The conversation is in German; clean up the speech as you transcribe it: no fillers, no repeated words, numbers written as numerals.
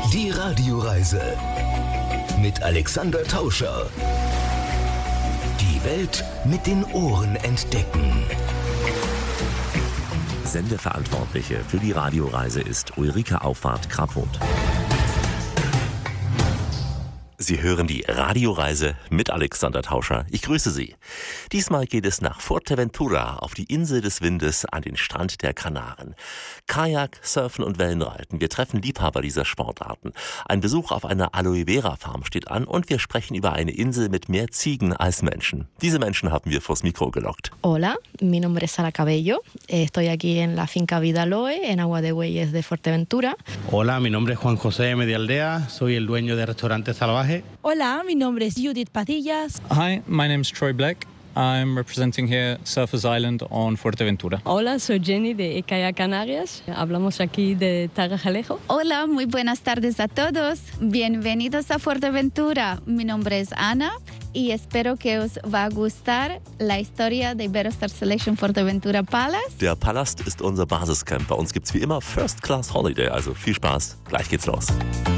Die Radioreise mit Alexander Tauscher. Die Welt mit den Ohren entdecken. Sendeverantwortliche für die Radioreise ist Ulrike Auffahrt-Kraphoth. Sie hören die Radioreise mit Alexander Tauscher. Ich grüße Sie. Diesmal geht es nach Fuerteventura, auf die Insel des Windes, an den Strand der Kanaren. Kajak, Surfen und Wellenreiten. Wir treffen Liebhaber dieser Sportarten. Ein Besuch auf einer Aloe Vera Farm steht an und wir sprechen über eine Insel mit mehr Ziegen als Menschen. Diese Menschen haben wir vors Mikro gelockt. Hola, mi nombre es Sara Cabello. Estoy aquí en la finca Vida Aloe, en Agua de Bueyes de Fuerteventura. Hola, mi nombre es Juan José Medialdea. Soy el dueño del restaurante Salvaje. Hola, mi nombre es Judith Padillas. Hi, my name is Troy Black. I'm representing here Surfers Island on Fuerteventura. Hola, soy Jenny de Kayak Canarias. Hablamos aquí de Tagajalejo. Hola, muy buenas tardes a todos. Bienvenidos a Fuerteventura. Mi nombre es Ana y espero que os va a gustar la historia de Iberostar Selection Fuerteventura Palace. Der Palast ist unser Basiscamp. Bei uns gibt's wie immer First Class Holiday, also viel Spaß. Gleich geht's los.